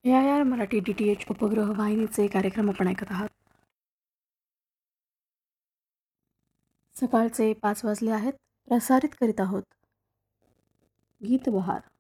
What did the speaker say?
AIR Marathi DTH उपग्रह वाहिनीचे कार्यक्रम आपण ऐकत आहात. सकाळचे 5 वाजले आहेत. प्रसारित करीत आहोत गीत बहार.